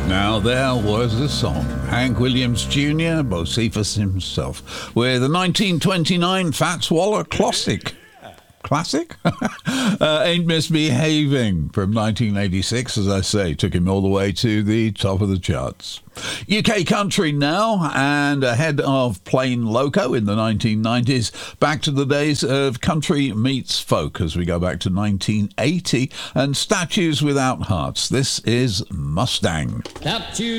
Now there was a song, Hank Williams Jr., Bocephus himself, with the 1929 Fats Waller classic. Classic? Ain't Misbehaving from 1986, as I say, took him all the way to the top of the charts. UK country now, and ahead of Plain Loco in the 1990s, back to the days of country meets folk as we go back to 1980 and Statues Without Hearts. This is Mustang. Statues